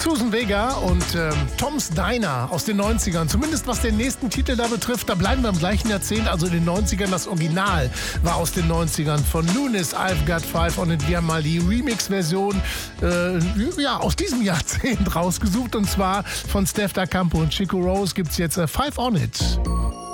Susan Vega und Tom's Diner aus den 90ern. Zumindest was den nächsten Titel da betrifft, da bleiben wir im gleichen Jahrzehnt, also in den 90ern. Das Original war aus den 90ern von Lunis, I've Got Five on It. Wir haben mal die Remix-Version aus diesem Jahrzehnt rausgesucht. Und zwar von Steph Da Campo und Chico Rose gibt es jetzt Five on It.